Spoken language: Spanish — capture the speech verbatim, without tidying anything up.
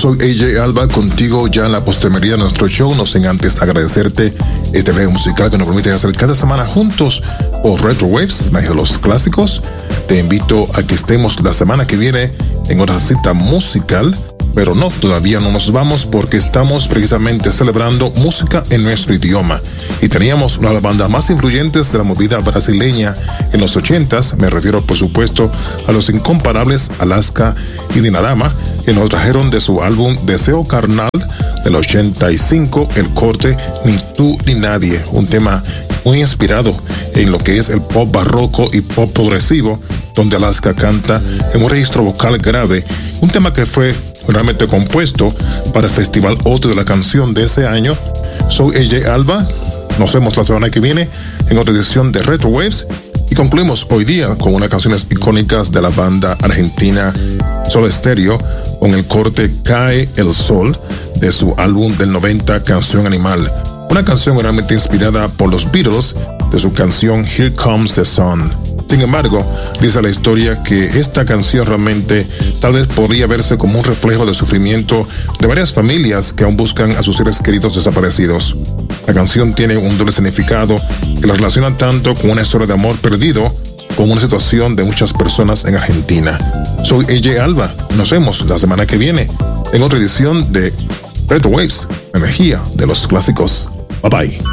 Soy A J Alba, contigo ya en la postemería de nuestro show, no sin antes agradecerte este video musical que nos permite hacer cada semana juntos por Retro Waves, magia de los clásicos. Te invito a que estemos la semana que viene en otra cita musical, pero no, todavía no nos vamos porque estamos precisamente celebrando música en nuestro idioma. Y teníamos una de las bandas más influyentes de la movida brasileña en los ochentas, me refiero por supuesto a los incomparables Alaska y Dinarama, que nos trajeron de su álbum Deseo Carnal del ochenta y cinco el corte Ni tú ni nadie, un tema muy inspirado en lo que es el pop barroco y pop progresivo, donde Alaska canta en un registro vocal grave, un tema que fue realmente compuesto para el Festival Otto de la Canción de ese año. Soy A J Alba, nos vemos la semana que viene en otra edición de Retro Waves y concluimos hoy día con unas canciones icónicas de la banda argentina Soda Stereo con el corte Cae el Sol de su álbum del noventa Canción Animal, una canción realmente inspirada por los Beatles de su canción Here Comes the Sun. Sin embargo, dice la historia que esta canción realmente tal vez podría verse como un reflejo del sufrimiento de varias familias que aún buscan a sus seres queridos desaparecidos. La canción tiene un doble significado que la relaciona tanto con una historia de amor perdido como una situación de muchas personas en Argentina. Soy A J Alba, nos vemos la semana que viene en otra edición de Retro Waves, energía de los clásicos. Bye bye.